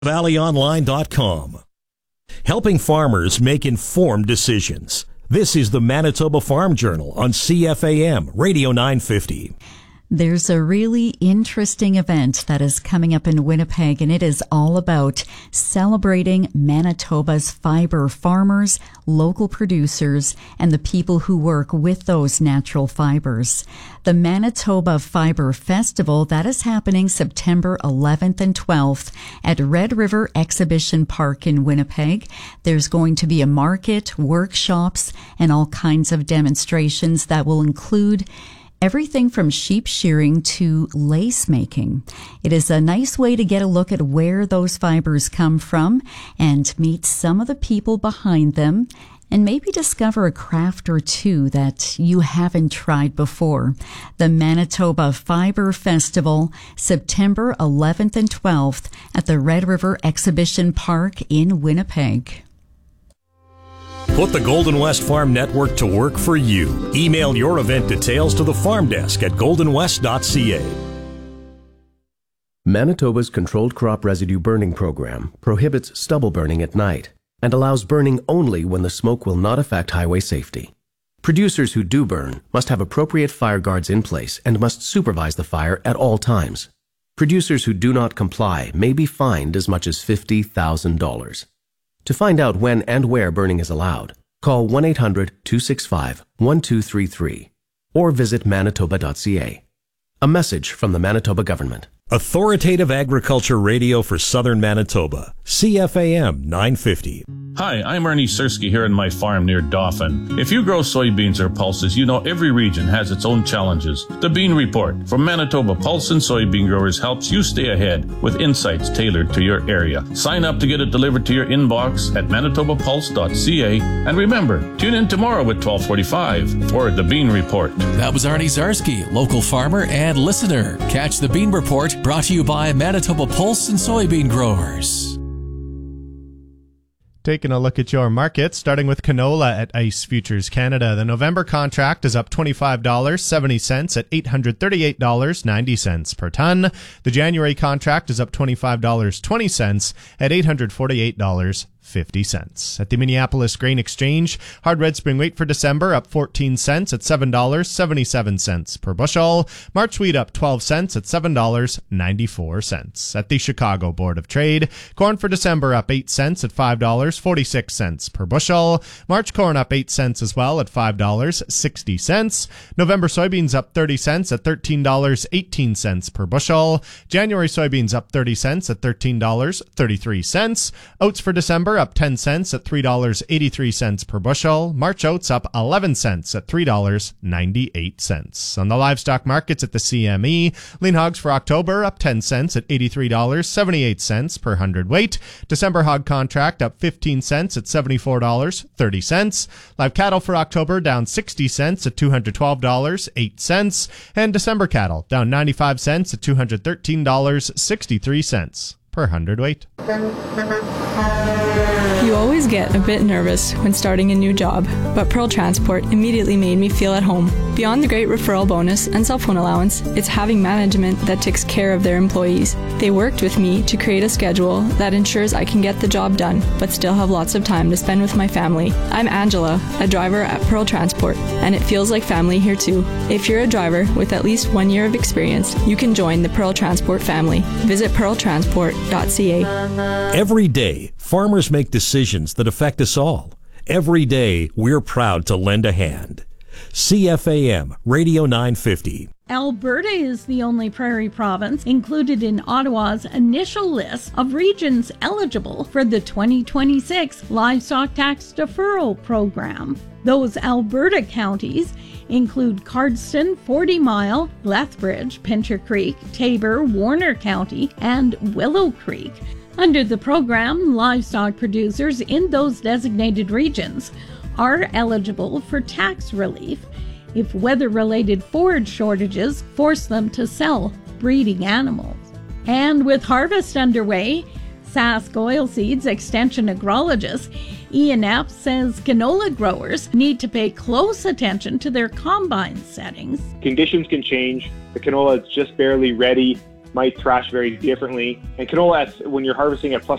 valleyonline.com. Helping farmers make informed decisions. This is the Manitoba Farm Journal on CFAM Radio 950. There's a really interesting event that is coming up in Winnipeg, and it is all about celebrating Manitoba's fiber farmers, local producers, and the people who work with those natural fibers. The Manitoba Fiber Festival, that is happening September 11th and 12th at Red River Exhibition Park in Winnipeg. There's going to be a market, workshops, and all kinds of demonstrations that will include everything from sheep shearing to lace making. It is a nice way to get a look at where those fibers come from and meet some of the people behind them and maybe discover a craft or two that you haven't tried before. The Manitoba Fiber Festival, September 11th and 12th at the Red River Exhibition Park in Winnipeg. Put the Golden West Farm Network to work for you. Email your event details to the farm desk at goldenwest.ca. Manitoba's Controlled Crop Residue Burning Program prohibits stubble burning at night and allows burning only when the smoke will not affect highway safety. Producers who do burn must have appropriate fire guards in place and must supervise the fire at all times. Producers who do not comply may be fined as much as $50,000. To find out when and where burning is allowed, call 1-800-265-1233 or visit manitoba.ca. A message from the Manitoba government. Authoritative Agriculture Radio for Southern Manitoba, CFAM 950. Hi, I'm Ernie Sersky here on my farm near Dauphin. If you grow soybeans or pulses, you know every region has its own challenges. The Bean Report from Manitoba Pulse and Soybean Growers helps you stay ahead with insights tailored to your area. Sign up to get it delivered to your inbox at manitobapulse.ca. And remember, tune in tomorrow at 12:45 for the Bean Report. That was Arnie Zarsky, local farmer and listener. Catch the Bean Report, brought to you by Manitoba Pulse and Soybean Growers. Taking a look at your market, starting with canola at Ice Futures Canada. The November contract is up $25.70 at $838.90 per ton. The January contract is up $25.20 at $848.50. At the Minneapolis Grain Exchange, hard red spring wheat for December up 14 cents at $7.77 per bushel. March wheat up 12 cents at $7.94. At the Chicago Board of Trade, corn for December up 8 cents at $5.46 per bushel. March corn up 8 cents as well at $5.60. November soybeans up 30 cents at $13.18 per bushel. January soybeans up 30 cents at $13.33. Oats for December up 10 cents at $3.83 per bushel. March oats up 11 cents at $3.98. On the livestock markets at the CME, lean hogs for October up 10 cents at $83.78 per hundredweight. December hog contract up 15 cents at $74.30. Live cattle for October down 60 cents at $212.08. And December cattle down 95 cents at $213.63 per hundredweight. You always get a bit nervous when starting a new job, but Pearl Transport immediately made me feel at home. Beyond the great referral bonus and cell phone allowance, it's having management that takes care of their employees. They worked with me to create a schedule that ensures I can get the job done, but still have lots of time to spend with my family. I'm Angela, a driver at Pearl Transport, and it feels like family here too. If you're a driver with at least 1 year of experience, you can join the Pearl Transport family. Visit pearltransport.ca. Every day, farmers make decisions that affect us all. Every day, we're proud to lend a hand. CFAM Radio 950. Alberta is the only prairie province included in Ottawa's initial list of regions eligible for the 2026 Livestock Tax Deferral Program. Those Alberta counties include Cardston, 40 Mile, Lethbridge, Pincher Creek, Taber, Warner County, and Willow Creek. Under the program, livestock producers in those designated regions are eligible for tax relief if weather-related forage shortages force them to sell breeding animals. And with harvest underway, Sask Oilseeds Extension Agrologist Ian Epps says canola growers need to pay close attention to their combine settings. Conditions can change. The canola is just barely ready might thrash very differently. And canola, when you're harvesting at plus